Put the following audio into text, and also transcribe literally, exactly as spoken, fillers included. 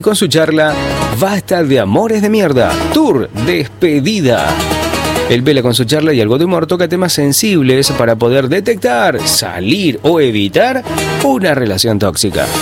con su charla Basta de amores de mierda, Tour Despedida. El Vela con su charla y algo de humor toca temas sensibles para poder detectar, salir o evitar una relación tóxica.